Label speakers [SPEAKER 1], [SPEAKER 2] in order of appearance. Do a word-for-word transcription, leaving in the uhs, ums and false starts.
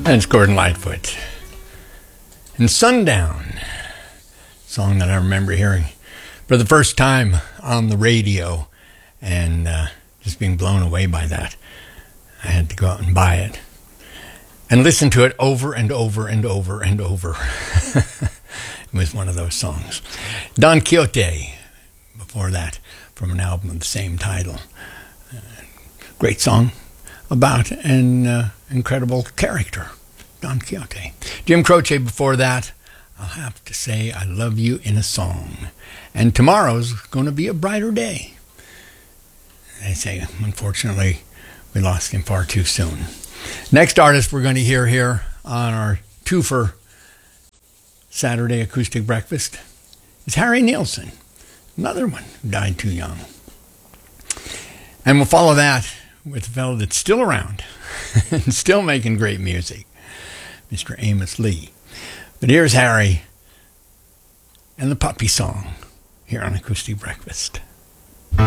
[SPEAKER 1] And it's Gordon Lightfoot. And Sundown, song that I remember hearing for the first time on the radio and uh, just being blown away by that. I had to go out and buy it and listen to it over and over and over and over. It was one of those songs. Don Quixote, before that, from an album of the same title. Uh, great song about an uh, incredible character, Don Quixote. Jim Croce before that, I'll have to say I love you in a song. And tomorrow's going to be a brighter day. They say, unfortunately, we lost him far too soon. Next artist we're going to hear here on our twofer Saturday Acoustic Breakfast is Harry Nilsson, another one who died too young. And we'll follow that with a fellow that's still around and still making great music, Mister Amos Lee. But here's Harry and the Puppy Song here on Acoustic Breakfast.